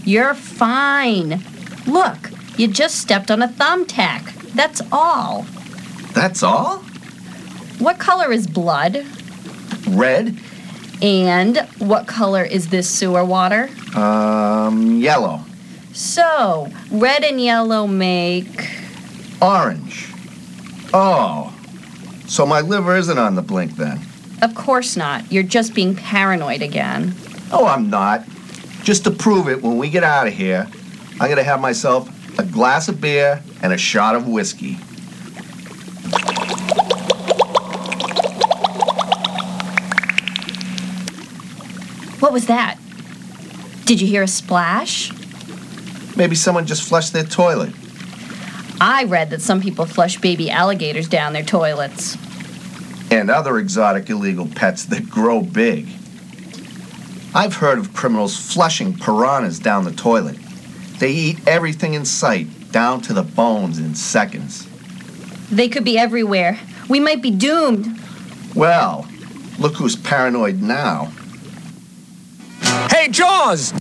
You're fine. Look, you just stepped on a thumbtack. That's all. That's all? What color is blood? Red? And what color is this sewer water? Yellow. So, red and yellow make... Orange. Oh. So my liver isn't on the blink then? Of course not. You're just being paranoid again. Oh, I'm not. Just to prove it, when we get out of here, I'm going to have myself a glass of beer and a shot of whiskey. What was that? Did you hear a splash? Maybe someone just flushed their toilet. I read that some people flush baby alligators down their toilets. And other exotic illegal pets that grow big. I've heard of criminals flushing piranhas down the toilet. They eat everything in sight, down to the bones in seconds. They could be everywhere. We might be doomed. Well, look who's paranoid now. Hey, Jaws!